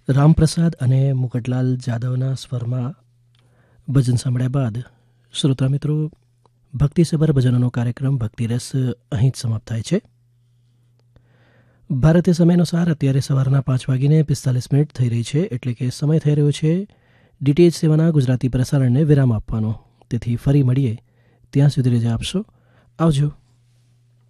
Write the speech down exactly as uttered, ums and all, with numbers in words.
રામપ્રસાદ અને મુકટલાલ જાદવના સ્વરમાં ભજન સાંભળ્યા બાદ શ્રોતા મિત્રો, ભક્તિસભર ભજનોનો કાર્યક્રમ ભક્તિરસ અહીં જ સમાપ્ત થાય છે. ભારતીય સમય અનુસાર અત્યારે સવારના પાંચ વાગીને પિસ્તાલીસ મિનિટ થઈ રહી છે, એટલે કે સમય થઈ રહ્યો છે ડીટીએચ સેવાના ગુજરાતી પ્રસારણને વિરામ આપવાનો. તેથી ફરી મળીએ, ત્યાં સુધી રજા આપશો. આવજો.